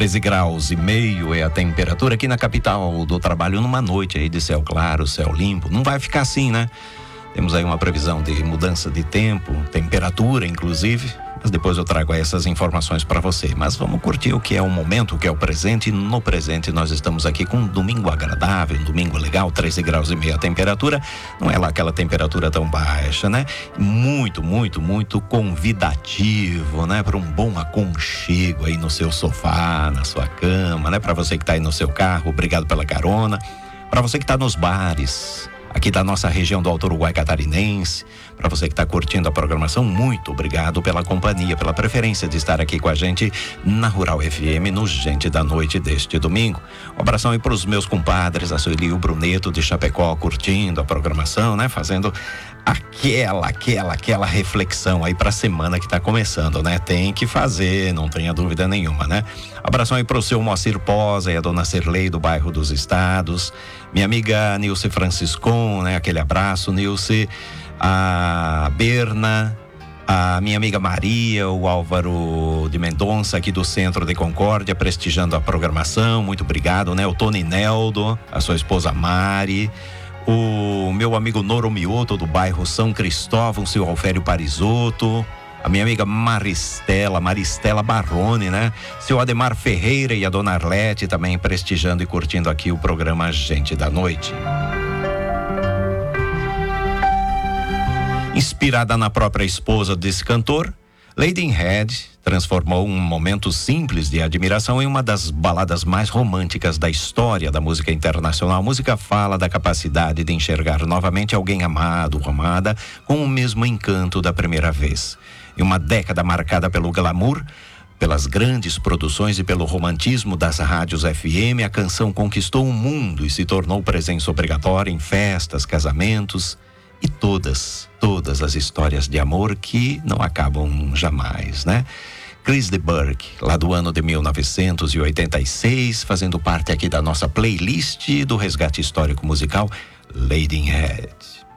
13 graus e meio é a temperatura aqui na capital do trabalho, numa noite aí de céu claro, céu limpo. Não vai ficar assim, né? Temos aí uma previsão de mudança de tempo, temperatura inclusive, mas depois eu trago essas informações para você. Mas vamos curtir o que é o momento, o que é o presente. No presente nós estamos aqui com um domingo agradável, um domingo legal, 13 graus e meio a temperatura. Não é lá aquela temperatura tão baixa, né? Muito, muito, muito convidativo, né? Para um bom aconchego aí no seu sofá, na sua cama, né? Para você que está aí no seu carro, obrigado pela carona. Para você que está nos bares aqui da nossa região do Alto Uruguai Catarinense, para você que está curtindo a programação, muito obrigado pela companhia, pela preferência de estar aqui com a gente na Rural FM, no Gente da Noite deste domingo. Um abração aí para os meus compadres, a Sueli e o Bruneto de Chapecó, curtindo a programação, né? Fazendo aquela reflexão aí para a semana que está começando, né? Tem que fazer, não tenha dúvida nenhuma, né? Abração aí para o seu Moacir Posa e a dona Cirlei do bairro dos Estados, minha amiga Nilce Franciscon, né? Aquele abraço, Nilce, a Berna, a minha amiga Maria, o Álvaro de Mendonça aqui do Centro de Concórdia, prestigiando a programação, muito obrigado, né? O Tony Neldo, a sua esposa Mari, o meu amigo Noro Mioto do bairro São Cristóvão, o seu Alfério Parisotto, a minha amiga Maristela Barrone, né? Seu Ademar Ferreira e a dona Arlete também prestigiando e curtindo aqui o programa Gente da Noite. Inspirada na própria esposa desse cantor, Ladyhead transformou um momento simples de admiração em uma das baladas mais românticas da história da música internacional. A música fala da capacidade de enxergar novamente alguém amado ou amada com o mesmo encanto da primeira vez. Em uma década marcada pelo glamour, pelas grandes produções e pelo romantismo das rádios FM, a canção conquistou o mundo e se tornou presença obrigatória em festas, casamentos e todas as histórias de amor que não acabam jamais, né? Chris de Burgh, lá do ano de 1986, fazendo parte aqui da nossa playlist do Resgate Histórico Musical, Ladyhead.